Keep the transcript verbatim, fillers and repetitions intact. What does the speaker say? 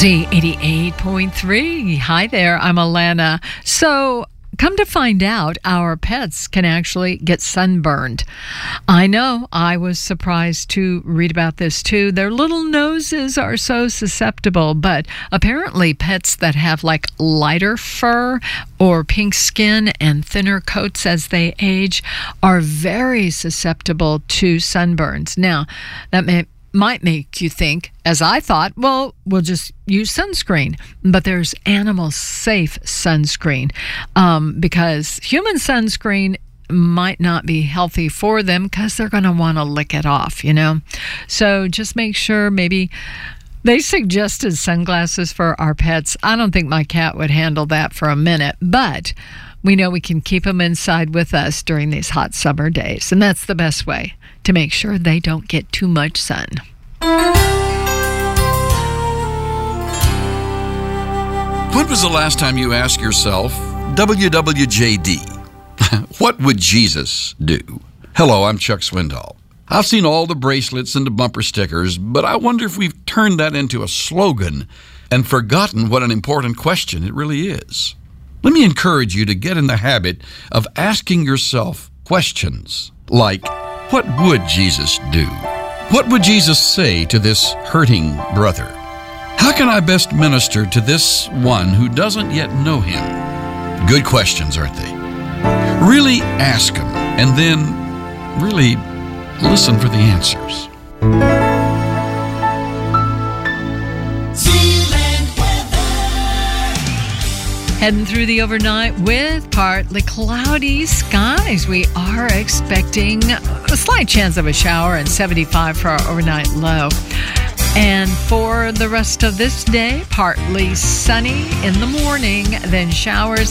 Z eighty-eight point three. Hi there, I'm Alana. So, come to find out, our pets can actually get sunburned. I know, I was surprised to read about this too. Their little noses are so susceptible, but apparently pets that have like lighter fur or pink skin and thinner coats as they age are very susceptible to sunburns. Now, that may might make you think, as I thought, well, we'll just use sunscreen. But there's animal-safe sunscreen um, because human sunscreen might not be healthy for them because they're going to want to lick it off, you know? So just make sure maybe... They suggested sunglasses for our pets. I don't think my cat would handle that for a minute, but we know we can keep them inside with us during these hot summer days, and that's the best way to make sure they don't get too much sun. When was the last time you asked yourself, W W J D, what would Jesus do? Hello, I'm Chuck Swindoll. I've seen all the bracelets and the bumper stickers, but I wonder if we've turned that into a slogan and forgotten what an important question it really is. Let me encourage you to get in the habit of asking yourself questions like, what would Jesus do? What would Jesus say to this hurting brother? How can I best minister to this one who doesn't yet know him? Good questions, aren't they? Really ask them, and then really listen for the answers. Heading through the overnight with partly cloudy skies. We are expecting a slight chance of a shower and seventy-five for our overnight low. And for the rest of this day, partly sunny in the morning, then showers